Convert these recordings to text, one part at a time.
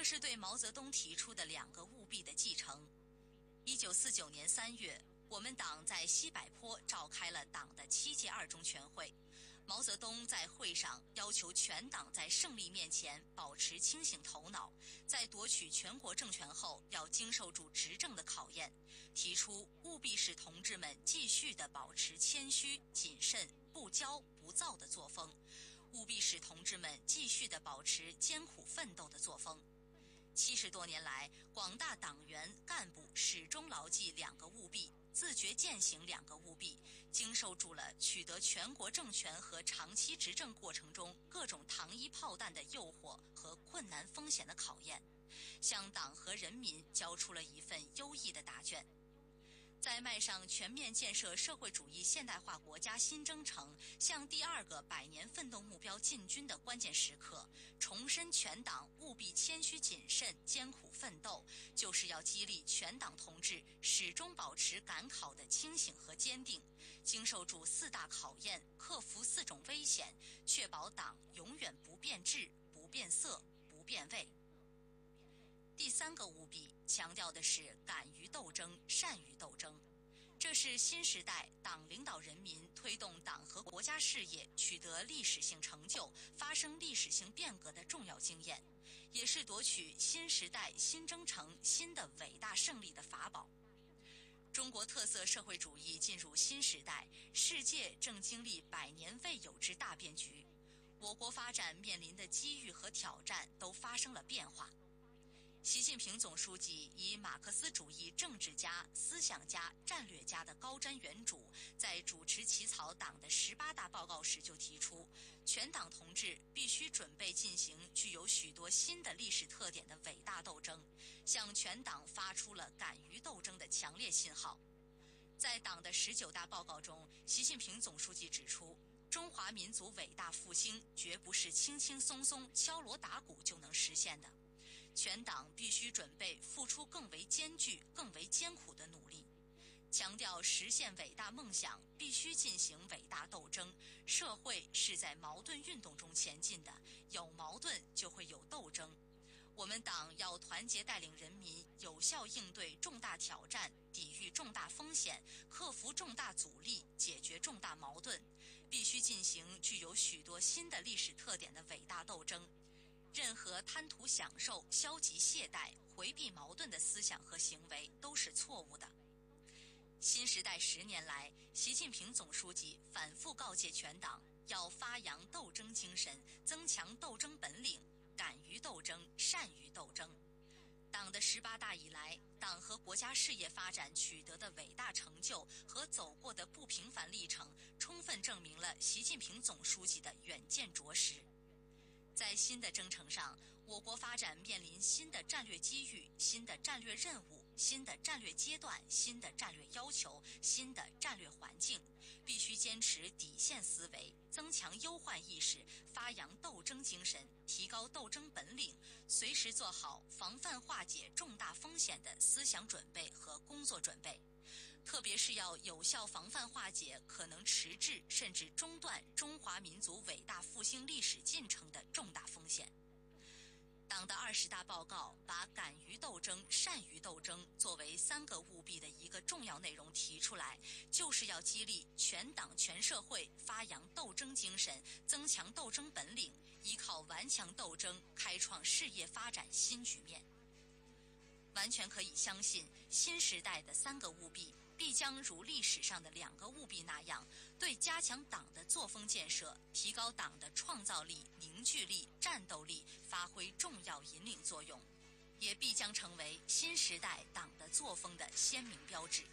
是对毛泽东提出的2个务必的继承。1949年3月，我们党在西柏坡召开了党的7届2中全会。毛泽东在会上要求全党在胜利面前保持清醒头脑，在夺取全国政权后要经受住执政的考验，提出务必使同志们继续地保持谦虚、谨慎、不骄不躁的作风，务必使同志们继续地保持艰苦奋斗的作风。70多年来，广大党员干部始终牢记2个务必，自觉践行2个务必，经受住了取得全国政权和长期执政过程中各种糖衣炮弹的诱惑和困难风险的考验，向党和人民交出了一份优异的答卷。在迈上全面建设社会主义现代化国家新征程，向第2个100年奋斗目标进军的关键时刻，重申全党务必谦虚谨慎、艰苦奋斗，就是要激励全党同志始终保持赶考的清醒和坚定，经受住4大考验，克服4种危险，确保党永远不变质、不变色、不变味。第3个务必强调的是敢于斗争、善于斗争，这是新时代党领导人民推动党和国家事业取得历史性成就、发生历史性变革的重要经验，也是夺取新时代新征程新的伟大胜利的法宝。中国特色社会主义进入新时代，世界正经历100年未有之大变局，我国发展面临的机遇和挑战都发生了变化。习近平总书记以马克思主义政治家、思想家、战略家的高瞻远瞩，在主持起草党的18大报告时就提出，全党同志必须准备进行具有许多新的历史特点的伟大斗争，向全党发出了敢于斗争的强烈信号。在党的19大报告中，习近平总书记指出，中华民族伟大复兴绝不是轻轻松松敲锣打鼓就能实现的，全党必须准备付出更为艰巨、更为艰苦的努力，强调实现伟大梦想必须进行伟大斗争，社会是在矛盾运动中前进的，有矛盾就会有斗争。我们党要团结带领人民，有效应对重大挑战，抵御重大风险，克服重大阻力，解决重大矛盾，必须进行具有许多新的历史特点的伟大斗争。任何贪图享受、消极懈怠、回避矛盾的思想和行为都是错误的。新时代10年来，习近平总书记反复告诫全党，要发扬斗争精神，增强斗争本领，敢于斗争，善于斗争。党的18大以来，党和国家事业发展取得的伟大成就和走过的不平凡历程，充分证明了习近平总书记的远见卓识。在新的征程上，我国发展面临新的战略机遇、新的战略任务、新的战略阶段、新的战略要求、新的战略环境，必须坚持底线思维，增强忧患意识，发扬斗争精神，提高斗争本领，随时做好防范化解重大风险的思想准备和工作准备。特别是要有效防范化解可能迟滞甚至中断中华民族伟大复兴历史进程的重大风险。党的20大报告把敢于斗争、善于斗争作为3个务必的一个重要内容提出来，就是要激励全党全社会发扬斗争精神，增强斗争本领，依靠顽强斗争开创事业发展新局面。完全可以相信，新时代的3个务必必将如历史上的2个务必那样，对加强党的作风建设、提高党的创造力、凝聚力、战斗力发挥重要引领作用，也必将成为新时代党的作风的鲜明标志。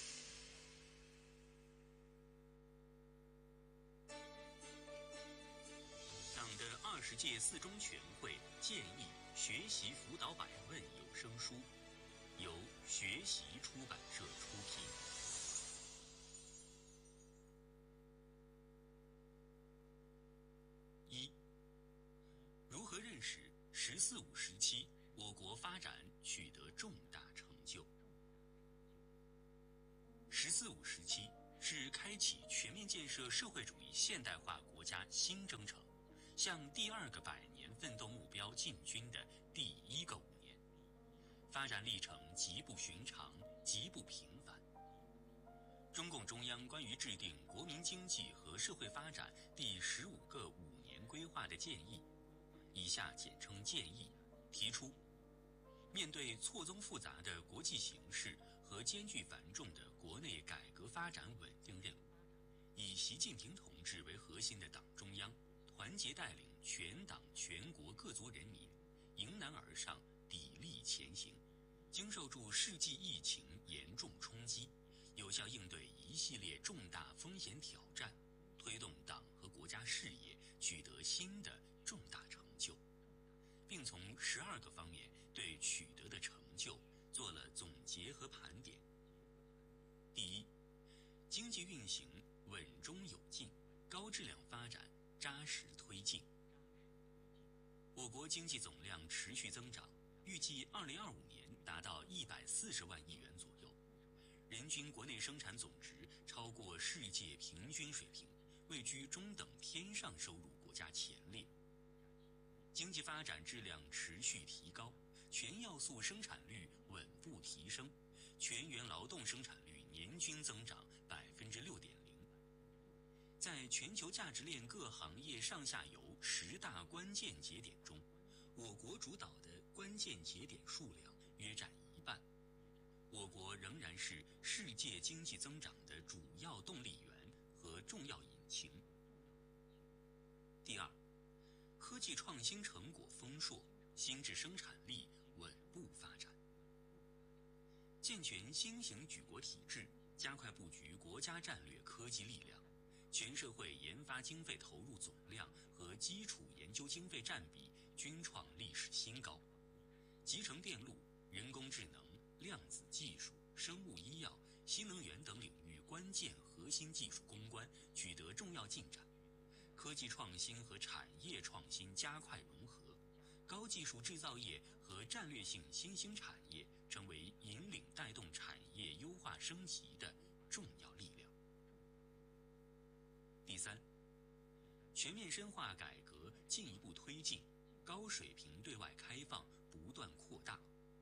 党的20届4中全会建议学习辅导百问有声书，由学习出版社出品。1、如何认识“十四五”时期我国发展取得重大成就？“十四五”时期是开启全面建设社会主义现代化国家新征程，向第2个100年奋斗目标进军的第1个5 发展历程极不寻常，极不平凡。中共中央关于制定国民经济和社会发展第15个5年规划的建议（以下简称建议）提出，面对错综复杂的国际形势和艰巨繁重的国内改革发展稳定任务，以习近平同志为核心的党中央团结带领全党全国各族人民迎难而上，砥砺前行，经受住世纪疫情严重冲击，有效应对一系列重大风险挑战，推动党和国家事业取得新的重大成就，并从12个方面对取得的成就做了总结和盘点。第一，经济运行稳中有进，高质量发展扎实推进。我国经济总量持续增长，预计2025年达到140万亿元左右，人均国内生产总值超过世界平均水平，位居中等偏上收入国家前列。经济发展质量持续提高，全要素生产率稳步提升，全员劳动生产率年均增长6.0%。在全球价值链各行业上下游10大关键节点中，我国主导的关键节点数量约占一半。我国仍然是世界经济增长的主要动力源和重要引擎。第二，科技创新成果丰硕，新质生产力稳步发展。健全新型举国体制，加快布局国家战略科技力量，全社会研发经费投入总量和基础研究经费占比均创历史新高。集成电路、人工智能、量子技术、生物医药、新能源等领域关键核心技术攻关取得重要进展，科技创新和产业创新加快融合，高技术制造业和战略性新兴产业成为引领带动产业优化升级的重要力量。第三，全面深化改革进一步推进，高水平对外开放不断扩大。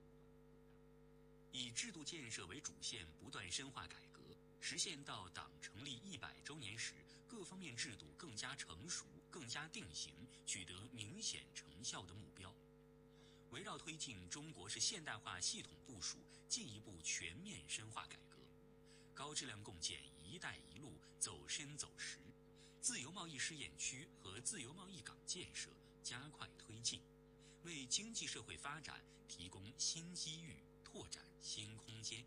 以制度建设为主线，不断深化改革，实现到党成立100周年时，各方面制度更加成熟、更加定型，取得明显成效的目标。围绕推进中国式现代化系统部署，进一步全面深化改革，高质量共建“一带一路”走深走实，自由贸易试验区和自由贸易港建设加快推进，为经济社会发展提供新机遇，拓展新空间。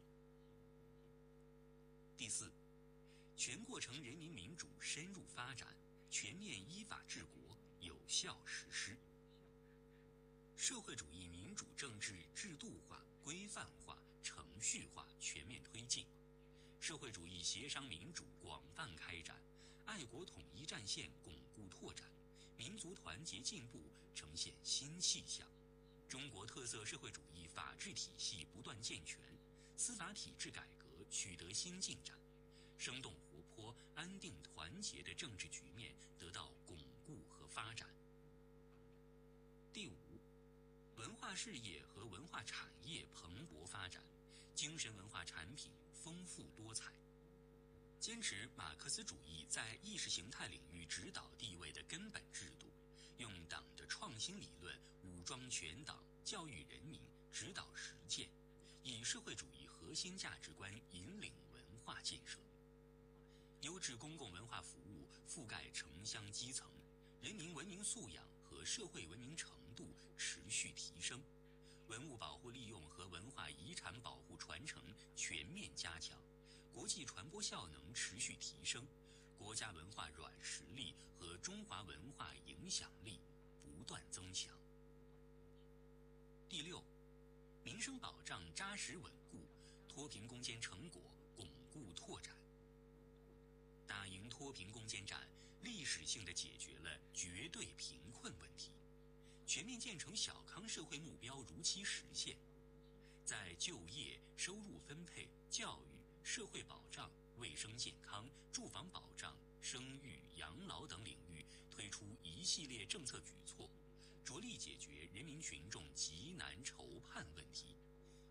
第四，全过程人民民主深入发展，全面依法治国，有效实施。社会主义民主政治制度化、规范化、程序化全面推进，社会主义协商民主广泛开展，爱国统一战线巩固拓展，民族团结进步呈现新气象，中国特色社会主义法治体系不断健全，司法体制改革取得新进展，生动活泼、安定团结的政治局面得到巩固和发展。第五，文化事业和文化产业蓬勃发展，精神文化产品丰富多彩。坚持马克思主义在意识形态领域指导地位的根本制度，用党的创新理论武装全党，教育人民，指导实践，以社会主义核心价值观引领文化建设。优质公共文化服务覆盖城乡基层，人民文明素养和社会文明程度持续提升，文物保护利用和文化遗产保护传承全面加强，国际传播效能持续提升，国家文化软实力和中华文化影响力不断增强。第六，民生保障扎实稳固，脱贫攻坚成果巩固拓展。打赢脱贫攻坚战，历史性地解决了绝对贫困问题，全面建成小康社会目标如期实现，在就业、收入分配、教育、社会保障、卫生健康、住房保障、生育、养老等领域推出一系列政策举措，着力解决人民群众急难愁盼问题，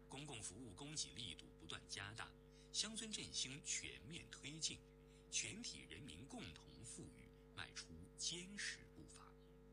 服务供给力度不断加大，乡村振兴全面推进，全体人民共同富裕迈出坚实步伐。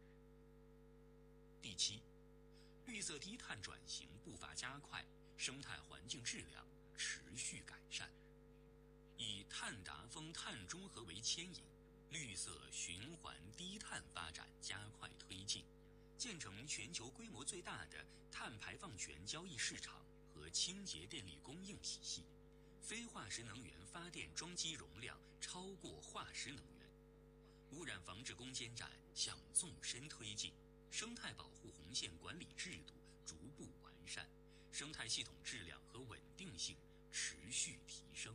第七，绿色低碳转型步伐加快，生态环境质量持续改善。以碳达峰、碳中和为牵引，绿色循环低碳发展加快推进，建成全球规模最大的碳排放权交易市场和清洁电力供应体系，非化石能源发电装机容量超过化石能源，污染防治攻坚战向纵深推进，生态保护红线管理制度逐步完善，生态系统质量和稳定性持续提升。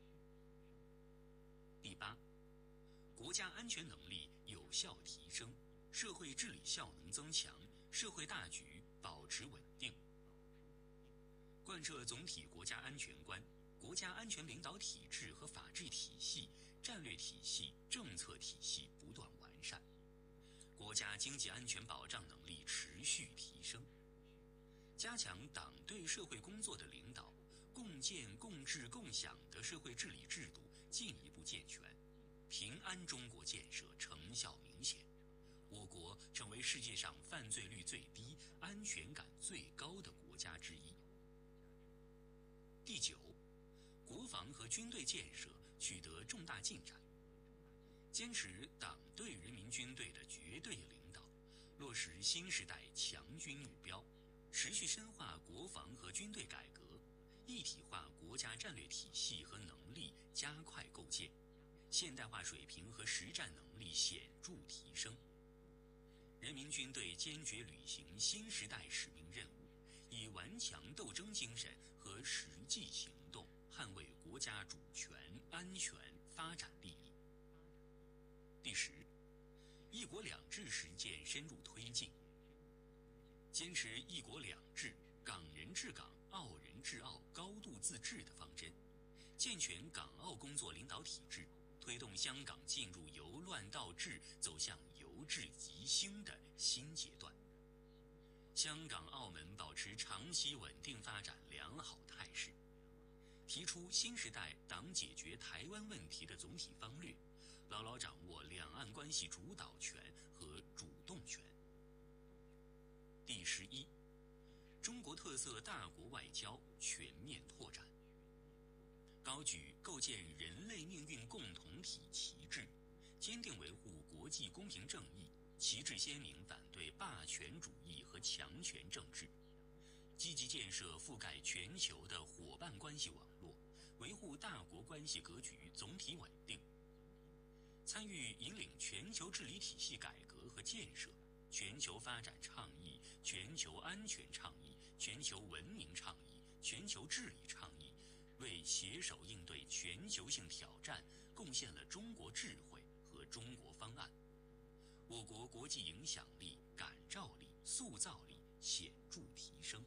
第八，国家安全能力有效提升，社会治理效能增强，社会大局保持稳定。贯彻总体国家安全观，国家安全领导体制和法治体系、战略体系、政策体系不断完善，国家经济安全保障能力持续提升，加强党对社会工作的领导，共建共治共享的社会治理制度进一步健全，平安中国建设成效明显，我国成为世界上犯罪率最低、安全感最高的国家之一。第九，国防和军队建设取得重大进展，坚持党对人民军队的绝对领导，落实新时代强军目标，持续深化国防和军队改革，一体化国家战略体系和能力加快构建，现代化水平和实战能力显著提升。人民军队坚决履行新时代使命任务，以顽强斗争精神和实际行动捍卫国家主权、安全、发展利益。第十，一国两制实践深入推进，坚持一国两制、港人治港、澳人治澳高度自治的方针，健全港澳工作领导体制，推动香港进入由乱到治走向由治及兴的新阶段。香港、澳门保持长期稳定发展良好态势，提出新时代党解决台湾问题的总体方略，牢牢掌握两岸关系主导权和主动权。第11，中国特色大国外交全面拓展，高举构建人类命运共同体旗帜，坚定维护国际公平正义，旗帜鲜明反对霸权主义和强权政治，积极建设覆盖全球的伙伴关系网络，维护大国关系格局总体稳定，参与引领全球治理体系改革和建设，全球发展倡议、全球安全倡议、全球文明倡议、全球治理倡议，为携手应对全球性挑战贡献了中国智慧和中国方案，我国国际影响力、感召力、塑造力显著提升。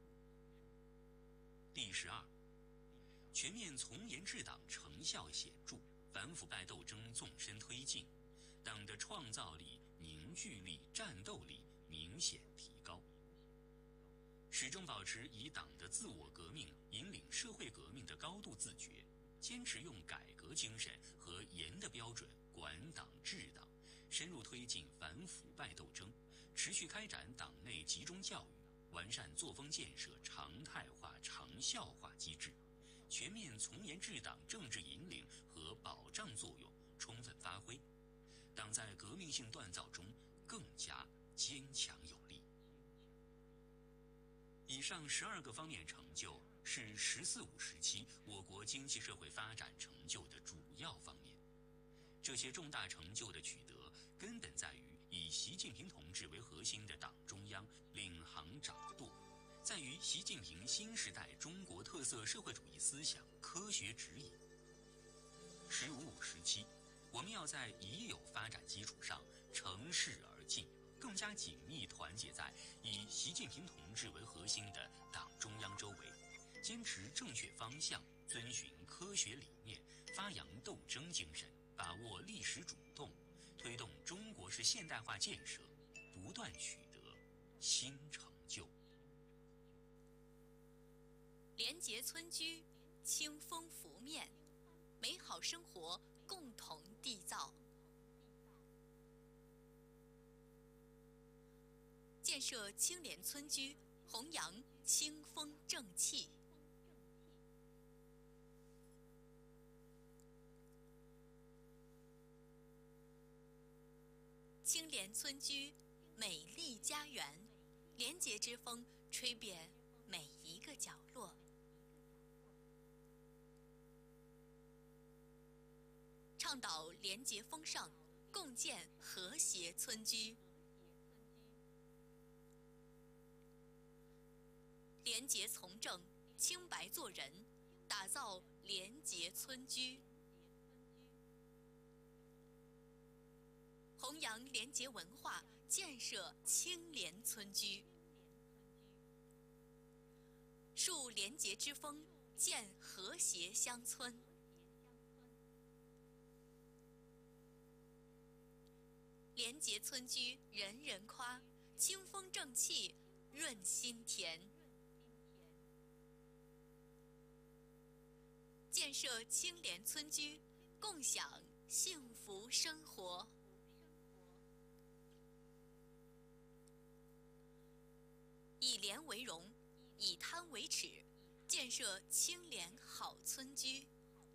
第12，全面从严治党成效显著，反腐败斗争纵深推进，党的创造力、凝聚力、战斗力明显提高。始终保持以党的自我革命引领社会革命的高度自觉，坚持用改革精神和严的标准管党治党，深入推进反腐败斗争，持续开展党内集中教育，完善作风建设常态化、长效化机制，全面从严治党政治引领和保障作用充分发挥，党在革命性锻造中更加坚强有力。以上12个方面成就是“十四五”时期我国经济社会发展成就的主要方面。这些重大成就的取得，根本在于以习近平同志为核心的党中央领航掌舵，在于习近平新时代中国特色社会主义思想科学指引。“15·5”时期，我们要在已有发展基础上乘势而进，更加紧密团结在以习近平同志为核心的党中央周围，坚持正确方向，遵循科学理念，发扬斗争精神，把握历史主动，推动中国式现代化建设不断取得新成就。 廉洁村居，清风拂面，美好生活共同缔造。建设清廉村居，弘扬清风正气。清廉村居，美丽家园，廉洁之风吹遍每一个角落。倡导廉洁风尚，共建和谐村居。廉洁从政，清白做人，打造廉洁村居。弘扬廉洁文化，建设清廉村居。树廉洁之风，建和谐乡村。廉洁村居人人夸，清风正气润心田。建设清廉村居，共享幸福生活。以廉为荣，以贪为耻，建设清廉好村居。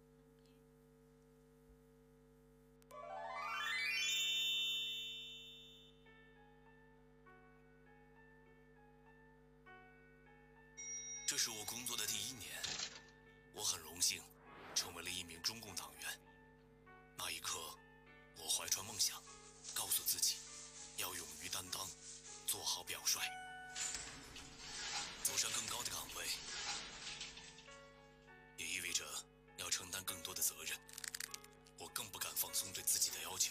这是我工作的第1年，我很荣幸成为了一名中共党员。那一刻，我怀揣梦想，告诉自己要勇于担当，做好表率。走上更高的岗位，也意味着要承担更多的责任。我更不敢放松对自己的要求。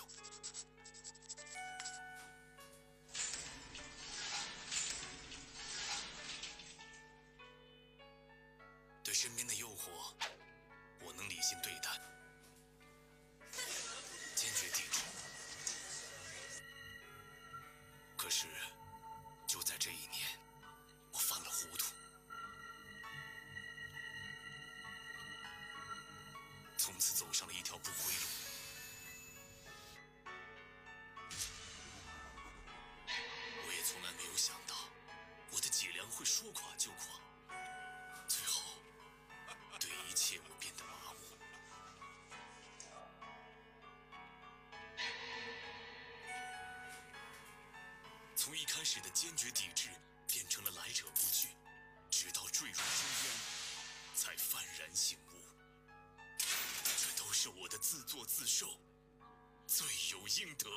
对身边的诱惑，我能理性对待，坚决抵制。可是，就在这1年，我犯了糊涂，从此走上了一条不归路。我也从来没有想到，我的脊梁会说垮就垮，最后对一切我变得麻木。从一开始的坚决抵制，变成了来者不拒，直到坠入深渊，才幡然醒悟，这都是我的自作自受，罪有应得。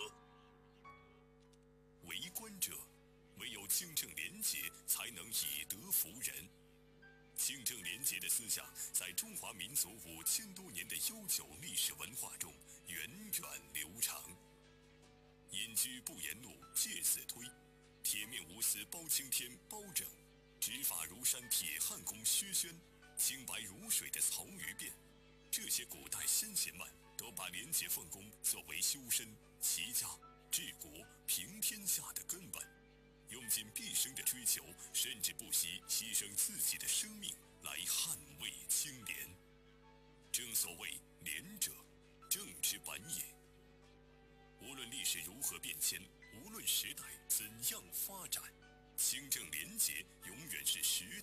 为官者，唯有清正廉洁，才能以德服人。清正廉洁的思想，在中华民族5000多年的悠久历史文化中源远流长。隐居不言怒，戒死推；铁面无私包青天包拯；执法如山铁汉公薛轩；清白如水的曹于辩，这些古代先贤们都把廉洁奉公作为修身、齐家、治国、平天下的根本，用尽毕生的追求，甚至不惜牺牲自己的生命来捍卫清廉。正所谓廉者，正之本也。无论历史如何变迁，无论时代怎样发展，清正廉洁永远是时